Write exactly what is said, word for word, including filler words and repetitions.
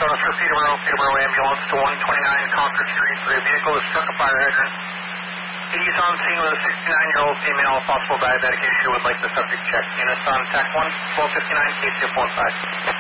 Arizona for Peterborough, Peterborough ambulance to one twenty-nine Concord Street. The vehicle has struck a fire hydrant. He's on scene with a sixty-nine-year-old female, possible diabetic issue, would like the subject checked. Units on TAC one, twelve fifty-nine, K C F one five.